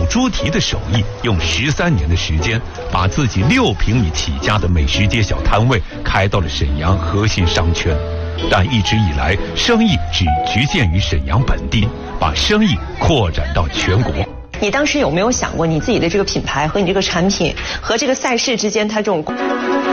猪蹄的手艺，用13年的时间，把自己6平米起家的美食街小摊位开到了沈阳核心商圈。但一直以来，生意只局限于沈阳本地，把生意扩展到全国。 你当时有没有想过，你自己的这个品牌和你这个产品和这个赛事之间，它这种